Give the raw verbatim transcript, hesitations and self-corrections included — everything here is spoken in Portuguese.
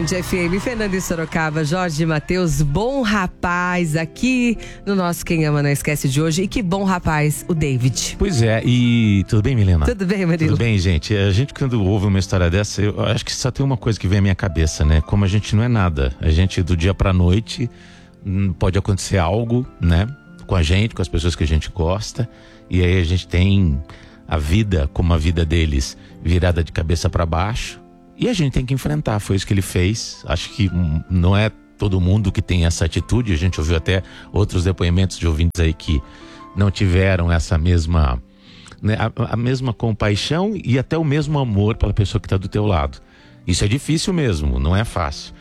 Band F M, Fernando e Sorocaba, Jorge e Matheus, bom rapaz aqui no nosso Quem Ama Não Esquece de hoje. E que bom rapaz, o David. Pois é, e tudo bem, Milena? Tudo bem, Marilo? Tudo bem, gente. A gente, quando ouve uma história dessa, eu acho que só tem uma coisa que vem à minha cabeça, né? Como a gente não é nada. A gente, do dia pra noite, pode acontecer algo, né? Com a gente, com as pessoas que a gente gosta. E aí a gente tem a vida, como a vida deles, virada de cabeça pra baixo. E a gente tem que enfrentar, foi isso que ele fez. Acho que não é todo mundo que tem essa atitude. A gente ouviu até outros depoimentos de ouvintes aí que não tiveram essa mesma, né, a, a mesma compaixão e até o mesmo amor pela pessoa que está do teu lado. Isso é difícil mesmo, não é fácil.